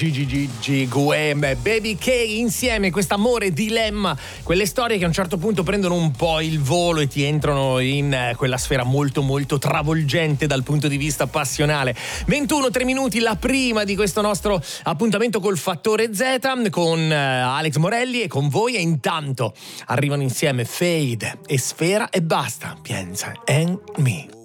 Gigi Guem, Baby K insieme, quest'amore dilemma, quelle storie che a un certo punto prendono un po' il volo e ti entrano in quella sfera molto molto travolgente dal punto di vista passionale. 21-3 minuti, la prima di questo nostro appuntamento col Fattore Z con Alex Morelli e con voi, e intanto arrivano insieme Fade e Sfera e basta, Piensa en me.